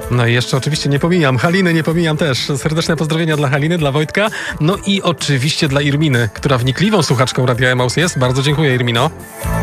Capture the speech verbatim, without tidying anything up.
No i jeszcze oczywiście nie pomijam Haliny, nie pomijam też. Serdeczne pozdrowienia dla Haliny, dla Wojtka, no i oczywiście dla Irminy, która wnikliwą słuchaczką Radia Emaus jest. Bardzo dziękuję, Irmino.